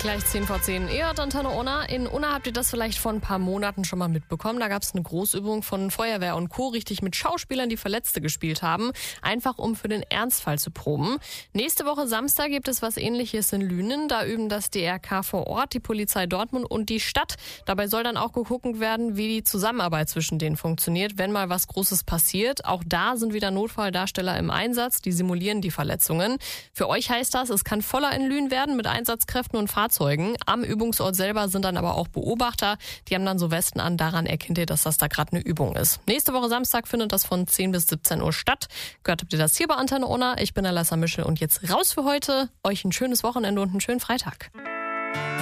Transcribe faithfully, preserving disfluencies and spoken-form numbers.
Gleich zehn vor zehn. Ihr hört Antenne Unna. In Unna habt ihr das vielleicht vor ein paar Monaten schon mal mitbekommen. Da gab es eine Großübung von Feuerwehr und Co. richtig mit Schauspielern, die Verletzte gespielt haben. Einfach um für den Ernstfall zu proben. Nächste Woche Samstag gibt es was Ähnliches in Lünen. Da üben das D R K vor Ort, die Polizei Dortmund und die Stadt. Dabei soll dann auch geguckt werden, wie die Zusammenarbeit zwischen denen funktioniert, wenn mal was Großes passiert. Auch da sind wieder Notfalldarsteller im Einsatz. Die simulieren die Verletzungen. Für euch heißt das, es kann voller in Lünen werden mit Einsatzkräften und Fahrzeugen. Am Übungsort selber sind dann aber auch Beobachter. Die haben dann so Westen an. Daran erkennt ihr, dass das da gerade eine Übung ist. Nächste Woche Samstag findet das von zehn bis siebzehn Uhr statt. Gehört habt ihr das hier bei Antenne Unna. Ich bin Alessa Mischel und jetzt raus für heute. Euch ein schönes Wochenende und einen schönen Freitag.